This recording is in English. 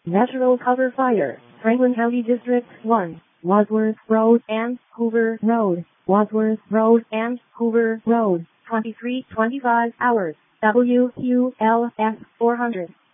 Natural cover fire, Franklin County District 1, Wadsworth Road and Hoover Road, Wadsworth Road and Hoover Road, 2325 hours, WQLS 400.